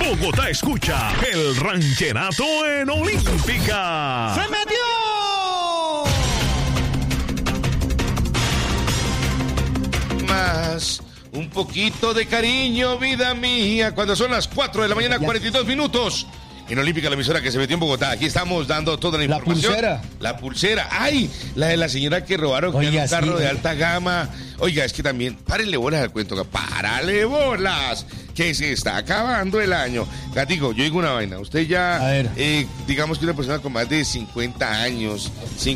Bogotá escucha el rancherato en Olímpica. ¡Se metió! Más un poquito de cariño, vida mía, cuando son las 4 de la mañana, 42 minutos. En Olímpica, la emisora que se metió en Bogotá. Aquí estamos dando toda la información. La pulsera. ¡Ay! La de la señora que robaron un carro de alta gama. Oiga, es que también, párenle bolas al cuento. ¡Párale bolas! Que se está acabando el año. Gatico, yo digo una vaina. Usted ya, digamos que una persona con más de 50 años,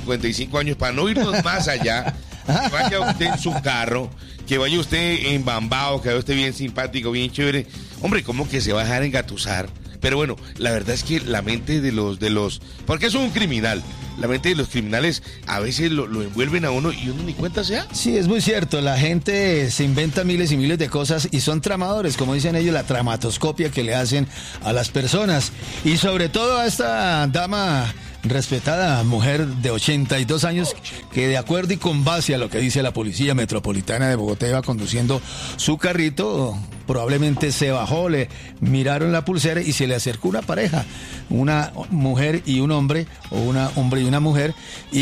55 años, para no irnos más allá, que vaya usted en su carro, que vaya usted embambado, que vaya usted bien simpático, bien chévere. Hombre, ¿cómo que se va a dejar engatusar? Pero bueno, la verdad es que la mente de los porque es un criminal, la mente de los criminales a veces lo envuelven a uno y uno ni cuenta se da. Sí, es muy cierto, la gente se inventa miles y miles de cosas y son tramadores, como dicen ellos, la tramatoscopia que le hacen a las personas. Y sobre todo a esta dama respetada, mujer de 82 años, que de acuerdo y con base a lo que dice la Policía Metropolitana de Bogotá iba conduciendo su carrito, probablemente se bajó, le miraron la pulsera y se le acercó una pareja, una mujer y un hombre, o un hombre y una mujer,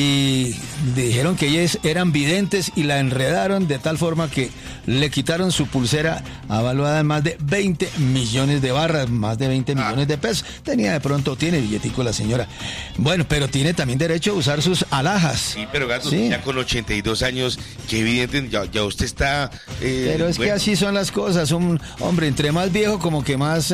y dijeron que ellas eran videntes y la enredaron de tal forma que le quitaron su pulsera avaluada en más de 20 millones de barras, más de 20 millones de pesos. Tiene billetico la señora. Bueno, pero tiene también derecho a usar sus alhajas. Sí, pero gato, ya con 82 años, qué evidente, ya usted está... pero es que así son las cosas, hombre, entre más viejo como que más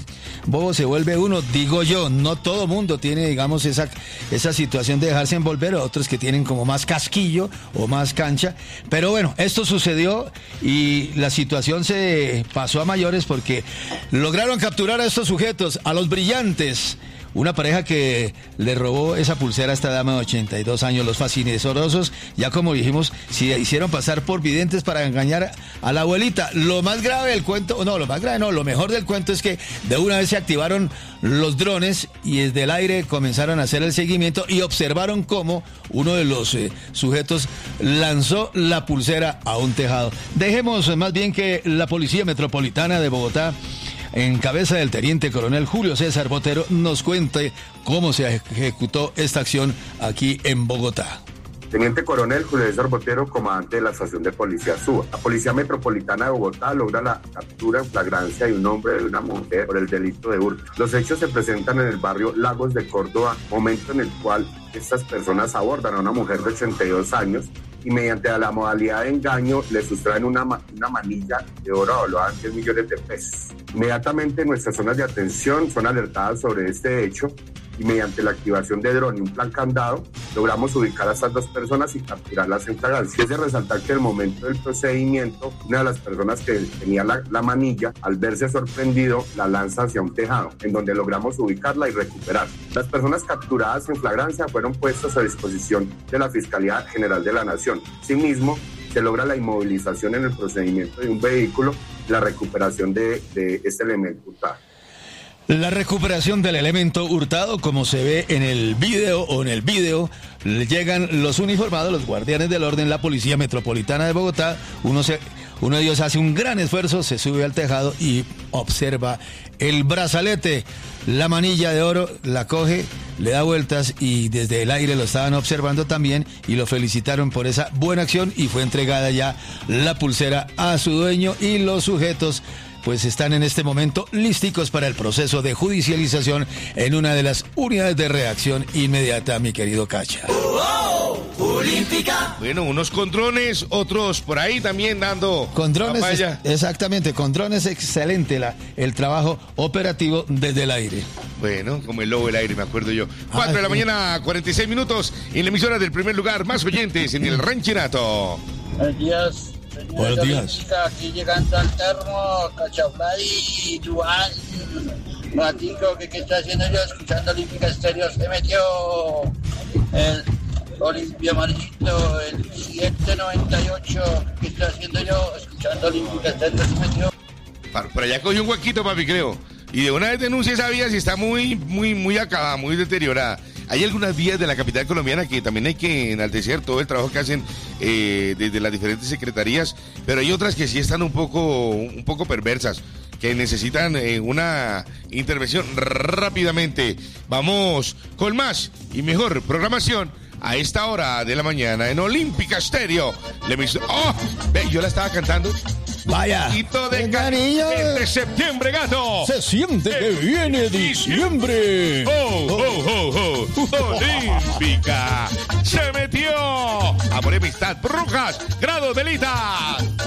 bobo se vuelve uno, digo yo. No todo mundo tiene, digamos, esa situación de dejarse envolver, otros que tienen como más casquillo o más cancha. Pero bueno, esto sucedió y la situación se pasó a mayores porque lograron capturar a estos sujetos, a los brillantes. Una pareja que le robó esa pulsera a esta dama de 82 años. Los fascinerosos, ya como dijimos, se hicieron pasar por videntes para engañar a la abuelita. Lo más grave del cuento, lo mejor del cuento es que de una vez se activaron los drones y desde el aire comenzaron a hacer el seguimiento y observaron cómo uno de los sujetos lanzó la pulsera a un tejado. Dejemos más bien que la Policía Metropolitana de Bogotá, en cabeza del teniente coronel Julio César Botero, nos cuente cómo se ejecutó esta acción aquí en Bogotá. Teniente coronel Julio César Botero, comandante de la estación de policía Suba. La Policía Metropolitana de Bogotá logra la captura en flagrancia de un hombre y de una mujer por el delito de hurto. Los hechos se presentan en el barrio Lagos de Córdoba, momento en el cual estas personas abordan a una mujer de 82 años y mediante la modalidad de engaño le sustraen una manilla de oro valuada en 10 millones de pesos. Inmediatamente nuestras zonas de atención son alertadas sobre este hecho y mediante la activación de dron y un plan candado logramos ubicar a estas dos personas y capturarlas en flagrancia. Es de resaltar que en el momento del procedimiento, una de las personas que tenía la manilla, al verse sorprendido, la lanza hacia un tejado, en donde logramos ubicarla y recuperar. Las personas capturadas en flagrancia fueron puestas a disposición de la Fiscalía General de la Nación. Asimismo, se logra la inmovilización en el procedimiento de un vehículo, la recuperación de este elemento hurtado. La recuperación del elemento hurtado, como se ve en el video llegan los uniformados, los guardianes del orden, la Policía Metropolitana de Bogotá. Uno de ellos hace un gran esfuerzo, se sube al tejado y observa el brazalete, la manilla de oro, la coge, le da vueltas y desde el aire lo estaban observando también y lo felicitaron por esa buena acción y fue entregada ya la pulsera a su dueño y los sujetos pues están en este momento lísticos para el proceso de judicialización en una de las unidades de reacción inmediata, mi querido Cacha. Olímpica. Bueno, unos con drones, otros por ahí también dando con drones, exactamente, con drones excelente el trabajo operativo desde el aire. Bueno, como el lobo del aire, me acuerdo yo. 4 de la mañana, 46 minutos, en la emisora del primer lugar, más oyentes en el rancherato. Buenos días. Buenos días. Aquí llegando al termo, Cachaflay, Juan, Matico, ¿qué está haciendo yo? Escuchando Olímpica Estéreo, se metió el Olimpia Amarillito, el 798, ¿qué está haciendo yo? Escuchando Olímpica Estéreo, se metió. Por allá cogió un huequito, papi, creo. Y de una vez denuncia esa vía si está muy acabada, muy deteriorada. Hay algunas vías de la capital colombiana que también hay que enaltecer todo el trabajo que hacen desde las diferentes secretarías, pero hay otras que sí están un poco perversas, que necesitan una intervención rápidamente. Vamos con más y mejor programación a esta hora de la mañana en Olímpica Estéreo. ¡Oh! Ve, yo la estaba cantando. Vaya. De cariño. De septiembre, gato. Se siente que viene diciembre. Olímpica. Se metió. Amor y amistad. Brujas. Grado Delita.